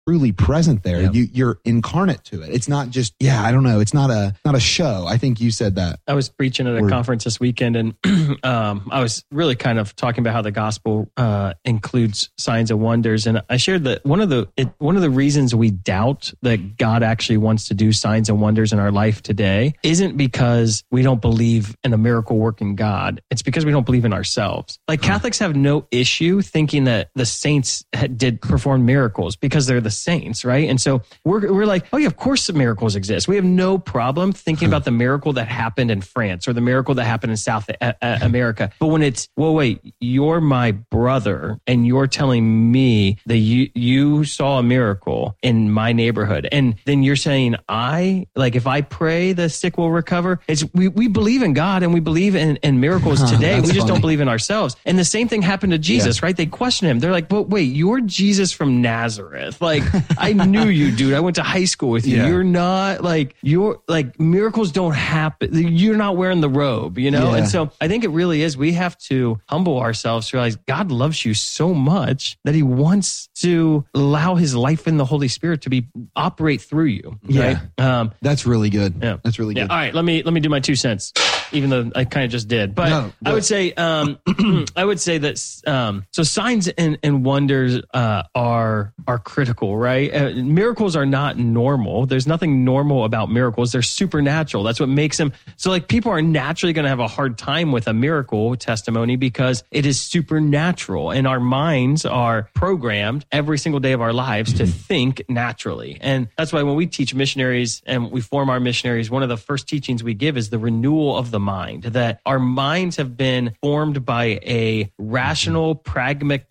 truly present there. Yeah. You're incarnate to it. It's not just, I don't know. It's not a show. I think you said that. I was preaching at a conference this weekend, and I was really kind of talking about how the gospel includes signs and wonders. And I shared that one of the reasons we doubt that God actually wants to do signs and wonders in our life today isn't because we don't believe in a miracle working God. It's because we don't believe in ourselves. Like Catholics have no issue thinking that the saints did perform miracles because they're the saints, right? And so we're like, oh yeah, of course the miracles exist. We have no problem thinking about the miracle that happened in France or the miracle that happened in South America. But when it's, well, wait, you're my brother and you're telling me that you saw a miracle in my neighborhood, and then you're saying if I pray, the sick will recover. We believe in God and we believe in miracles today. We just don't believe in ourselves. And the same thing happened to Jesus, right? They question him. They're like, but wait, you're Jesus from Nazareth. Like, I knew you, dude. I went to high school with you. Yeah. You're like miracles don't happen. You're not wearing the robe, you know? Yeah. And so I think it really is. We have to humble ourselves to realize God loves you so much that he wants to allow his life in the Holy Spirit to operate through you. Right? Yeah. That's really good. Yeah. That's really good. All right. Let me do my 2 cents, even though I kind of just did. But I would say, that, so signs and wonders, are critical, right? Miracles are not normal. There's nothing normal about miracles. They're supernatural. That's what makes them. So like people are naturally going to have a hard time with a miracle testimony because it is supernatural, and our minds are programmed every single day of our lives to think naturally. And that's why when we teach missionaries and we form our missionaries, one of the first teachings we give is the renewal of the mind, that our minds have been formed by a rational, pragmatic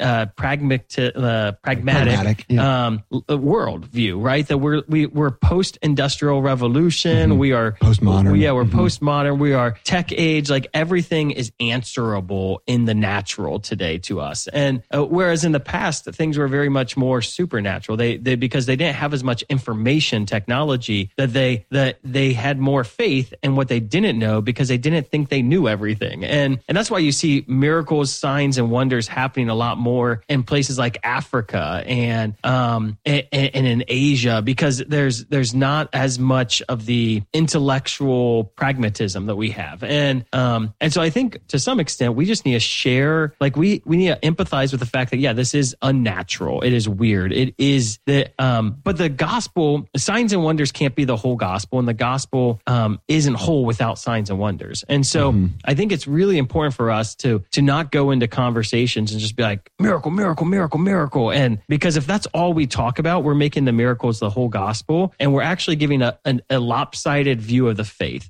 world view, right? That we're post-industrial revolution. We are postmodern. We're postmodern. We are tech age. Like everything is answerable in the natural today to us. And whereas in the past, things were very much more supernatural. They because they didn't have as much information technology, that they had more faith in what they didn't know because they didn't think they knew everything. And that's why you see miracles, signs, and wonders happening a lot more in places like Africa and in Asia, because there's not as much of the intellectual pragmatism that we have. And so I think to some extent we just need to share, like we need to empathize with the fact that, yeah, this is unnatural. It is weird. It is that, but the gospel, signs and wonders can't be the whole gospel, and the gospel isn't whole without signs and wonders. And so I think it's really important for us to not go into conversations and just be like, miracle, miracle, miracle, miracle. And because if that's all we talk about, we're making the miracles the whole gospel, and we're actually giving a lopsided view of the faith.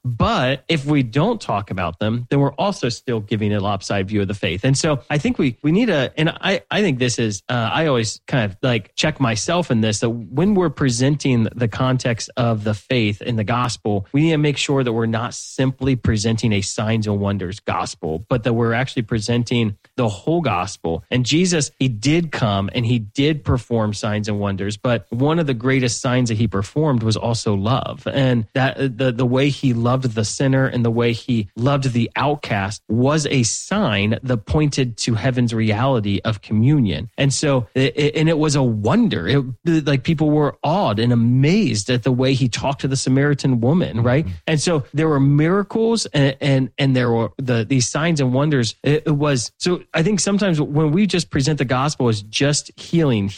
But if we don't talk about them, then we're also still giving a lopsided view of the faith. And so I think we need to, and I think this is, I always kind of like check myself in this, that when we're presenting the context of the faith in the gospel, we need to make sure that we're not simply presenting a signs and wonders gospel, but that we're actually presenting the whole gospel. And Jesus, he did come and he did perform signs and wonders, but one of the greatest signs that he performed was also love. And that the way he loved the sinner and the way he loved the outcast was a sign that pointed to heaven's reality of communion. And so, it was a wonder. Like people were awed and amazed at the way he talked to the Samaritan woman, right? And so there were miracles and there were these signs and wonders. It was, so I think sometimes when we just present the gospel as just healing,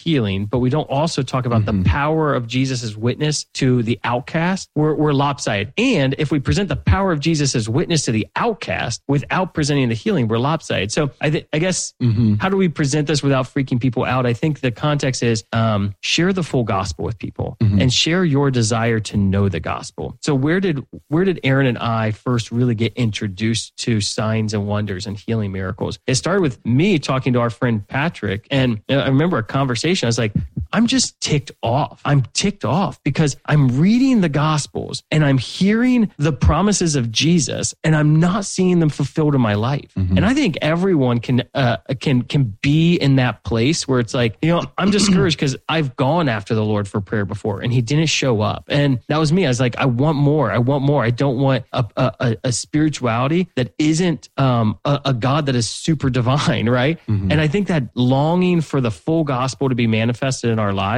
but we don't also talk about the power of Jesus's witness to the outcast, we're lopsided. And if we present the power of Jesus's witness to the outcast without presenting the healing, we're lopsided. So I guess, how do we present this without freaking people out? I think the context is share the full gospel with people and share your desire to know the gospel. So where did Aaron and I first really get introduced to signs and wonders and healing miracles? It started with me talking to our friend Patrick. And I remember a conversation. I was like, I'm just ticked off. I'm ticked off because I'm reading the Gospels and I'm hearing the promises of Jesus and I'm not seeing them fulfilled in my life. And I think everyone can be in that place where it's like, I'm discouraged because I've gone after the Lord for prayer before and he didn't show up. And that was me. I was like, I want more. I don't want a spirituality that isn't a God that is super divine, right? And I think that longing for the full gospel to be manifested in in our lives.